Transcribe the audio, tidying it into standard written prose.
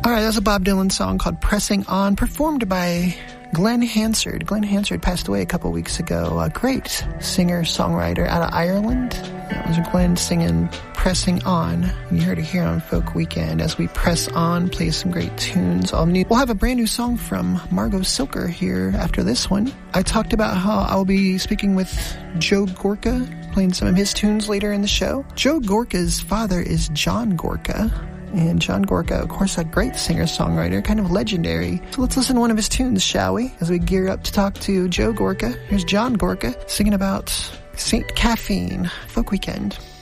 All right, that was a Bob Dylan song called Pressing On, performed by Glenn Hansard. Glenn Hansard passed away a couple weeks ago. A great singer-songwriter out of Ireland. That was Glenn singing Pressing On. You heard it here on Folk Weekend as we press on, play some great tunes. All new. We'll have a brand new song from Margot Silker here after this one. I talked about how I'll be speaking with Joe Gorka, playing some of his tunes later in the show. Joe Gorka's father is John Gorka. And John Gorka, of course, a great singer-songwriter, kind of legendary. So let's listen to one of his tunes, shall we? As we gear up to talk to Joe Gorka. Here's John Gorka singing about St. Caffeine. Folk Weekend.